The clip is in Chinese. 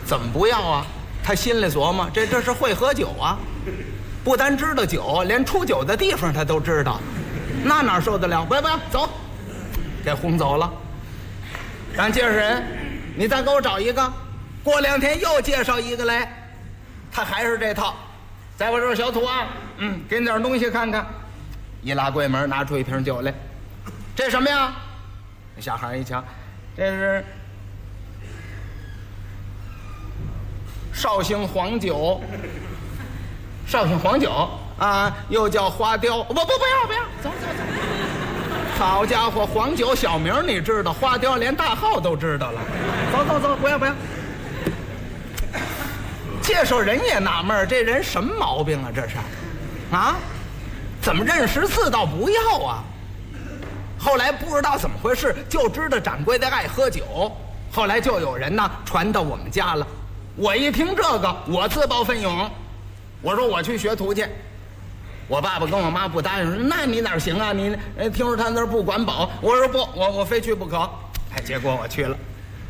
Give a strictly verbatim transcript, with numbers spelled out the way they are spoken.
怎么不要啊？他心里琢磨，这这是会喝酒啊，不单知道酒，连出酒的地方他都知道，那哪受得了？不要不要，走，给轰走了。让介绍人，你再给我找一个。过两天又介绍一个来，他还是这套。在我这儿，小土啊，嗯，给你点东西看看。一拉柜门，拿出一瓶酒来。这什么呀？小孩一瞧，这是绍兴黄酒。绍兴黄酒啊，又叫花雕。不不不要不要，走走走。好家伙，黄酒小名你知道，花雕连大号都知道了。走走走，不要不要。介绍人也纳闷，这人什么毛病啊？这是，啊，怎么认识字倒不要啊？后来不知道怎么回事，就知道掌柜的爱喝酒。后来就有人呢传到我们家了。我一听这个，我自报奋勇，我说我去学徒去。我爸爸跟我妈不答应，说那你哪行啊？你听说他那儿不管饱。我说不，我我非去不可。哎，结果我去了。